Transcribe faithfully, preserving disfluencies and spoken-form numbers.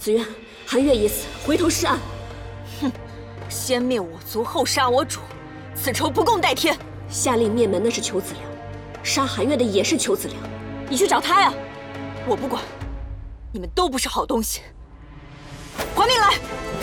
紫渊，韩月已死，回头是岸。 哼，先灭我族，后杀我主，此仇不共戴天。 下令灭门的是裘子良，杀韩月的也是裘子良。 你去找他呀，我不管。你们都不是好东西，还命来！